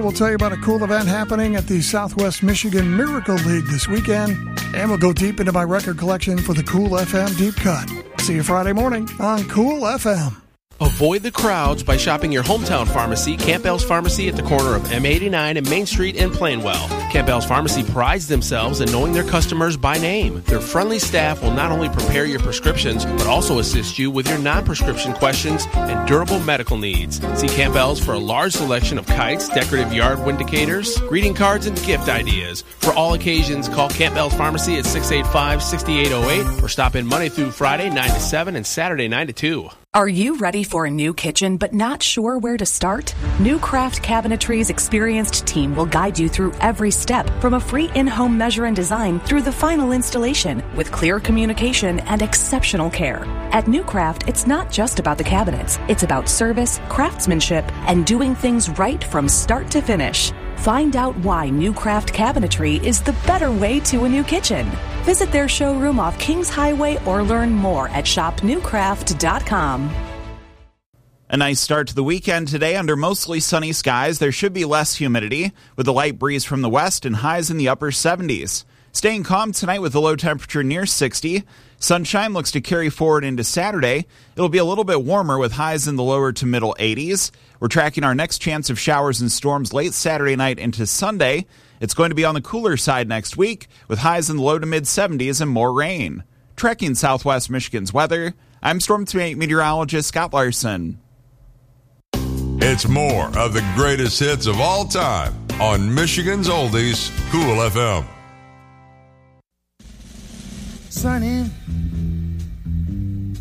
we'll tell you about a cool event happening at the Southwest Michigan Miracle League this weekend. And we'll go deep into my record collection for the Cool FM Deep Cut. See you Friday morning on Cool FM. Avoid the crowds by shopping your hometown pharmacy, Campbell's Pharmacy at the corner of M89 and Main Street in Plainwell. Campbell's Pharmacy prides themselves in knowing their customers by name. Their friendly staff will not only prepare your prescriptions, but also assist you with your non-prescription questions and durable medical needs. See Campbell's for a large selection of kites, decorative yard windicators, greeting cards, and gift ideas. For all occasions, call Campbell's Pharmacy at 685-6808 or stop in Monday through Friday, 9 to 7 and Saturday, 9 to 2. Are you ready for a new kitchen but not sure where to start? New Craft Cabinetry's experienced team will guide you through every step, from a free in-home measure and design through the final installation, with clear communication and exceptional care. At New Craft, it's not just about the cabinets. It's about service, craftsmanship, and doing things right from start to finish. Find out why New Craft Cabinetry is the better way to a new kitchen. Visit their showroom off Kings Highway or learn more at shopnewcraft.com. A nice start to the weekend today under mostly sunny skies. There should be less humidity with a light breeze from the west and highs in the upper 70s. Staying calm tonight with a low temperature near 60. Sunshine looks to carry forward into Saturday. It'll be a little bit warmer with highs in the lower to middle 80s. We're tracking our next chance of showers and storms late Saturday night into Sunday. It's going to be on the cooler side next week with highs in the low to mid 70s and more rain. Tracking Southwest Michigan's weather, I'm Storm Team meteorologist Scott Larson. It's more of the greatest hits of all time on Michigan's Oldies, Cool FM. Sunny